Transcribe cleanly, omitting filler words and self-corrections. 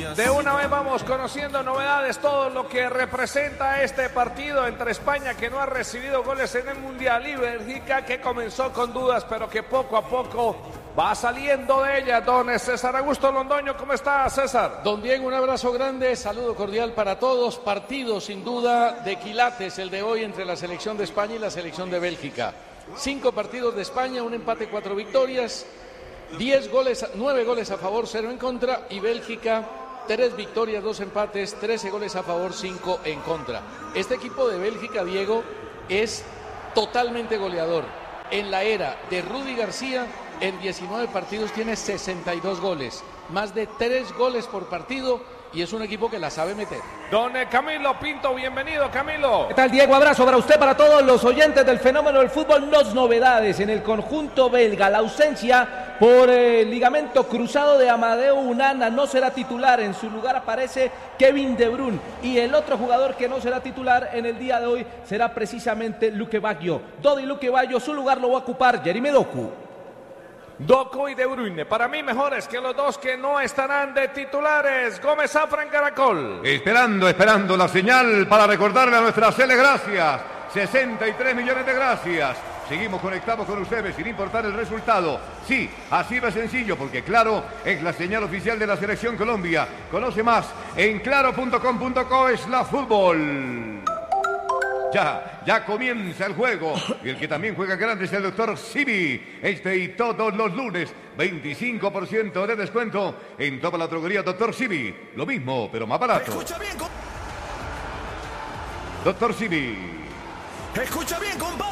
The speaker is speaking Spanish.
De una vez vamos conociendo novedades, todo lo que representa este partido entre España, que no ha recibido goles en el Mundial, y Bélgica, que comenzó con dudas, pero que poco a poco va saliendo de ella. Don César Augusto Londoño, ¿cómo está, César? Don Diego, un abrazo grande, saludo cordial para todos. Partido sin duda de quilates el de hoy entre la selección de España y la selección de Bélgica. 5 partidos de España, un empate, 4 victorias, 9 goles a favor, 0 en contra, y Bélgica 3 victorias, 2 empates, 13 goles a favor, 5 en contra. Este equipo de Bélgica, Diego, es totalmente goleador. En la era de Rudy García, en 19 partidos tiene 62 goles, más de 3 goles por partido, y es un equipo que la sabe meter. Don Camilo Pinto, bienvenido, Camilo. ¿Qué tal, Diego? Abrazo para usted, para todos los oyentes del fenómeno del fútbol. Dos novedades en el conjunto belga. La ausencia por ligamento cruzado de Amadeu Onana, no será titular. En su lugar aparece Kevin De Bruyne. Y el otro jugador que no será titular en el día de hoy será precisamente Luque Baggio. Dodi Luque Baggio, su lugar lo va a ocupar Jeremy Doku. Doku y De Bruyne, para mí mejores que los dos que no estarán de titulares. Gómez Zafra en Caracol. Esperando la señal para recordarle a nuestra Cele gracias. 63 millones de gracias. Seguimos conectados con ustedes sin importar el resultado. Sí, así de sencillo, porque Claro es la señal oficial de la Selección Colombia. Conoce más en claro.com.co/fútbol. Ya comienza el juego, y el que también juega grande es el doctor Sibi. Este y todos los lunes, 25% de descuento en toda la droguería Doctor Sibi. Lo mismo, pero más barato. Escucha bien, Doctor Sibi. Escucha bien, compadre.